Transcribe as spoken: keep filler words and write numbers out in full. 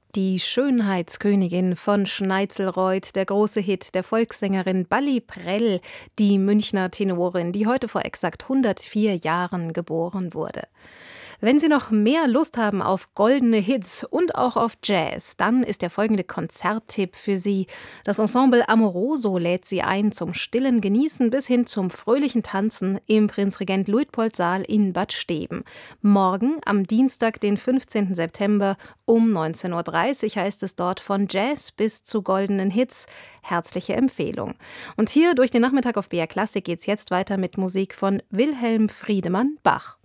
Die Schönheitskönigin von Schneitzelreuth, der große Hit der Volkssängerin Balli Prell, die Münchner Tenorin, die heute vor exakt hundertvier Jahren geboren wurde. Wenn Sie noch mehr Lust haben auf goldene Hits und auch auf Jazz, dann ist der folgende Konzerttipp für Sie. Das Ensemble Amoroso lädt Sie ein zum stillen Genießen bis hin zum fröhlichen Tanzen im Prinzregent-Luitpold-Saal in Bad Steben. Morgen, am Dienstag, den fünfzehnten September um neunzehn Uhr dreißig heißt es dort von Jazz bis zu goldenen Hits. Herzliche Empfehlung. Und hier durch den Nachmittag auf B R Klassik geht's jetzt weiter mit Musik von Wilhelm Friedemann Bach.